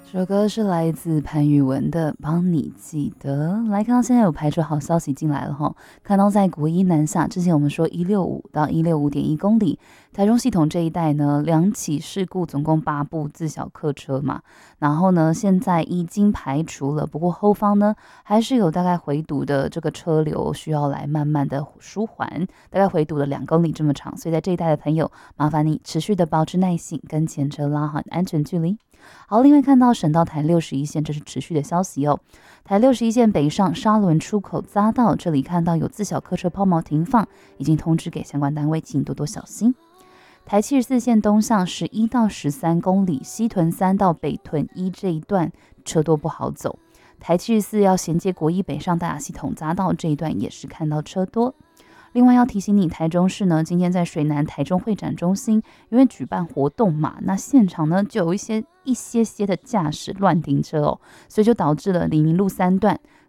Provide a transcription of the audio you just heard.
这首歌是来自潘宇文的《帮你记得》。来看到现在有排出好消息进来了哈，看到在国一南下，之前我们说165到165.1公里，台中系统这一带呢2起事故，总共8部自小客车嘛。然后呢，现在已经排除了，不过后方呢还是有大概回堵的这个车流需要来慢慢的舒缓，大概回堵了2公里这么长，所以在这一带的朋友，麻烦你持续的保持耐性，跟前车拉好安全距离。好，另外看到省道台61线，这是持续的消息哦。台61线北上沙仑出口匝道，这里看到有自小客车抛锚停放，已经通知给相关单位，请多多小心。台74线东向11到13公里，西屯3到北屯1这一段车多不好走。台74要衔接国一北上大雅系统匝道这一段也是看到车多。另外要提醒你，台中市呢，今天在水南台中会展中心，因为举办活动嘛，那现场呢就有一些的驾驶乱停车哦，所以就导致了黎明路3段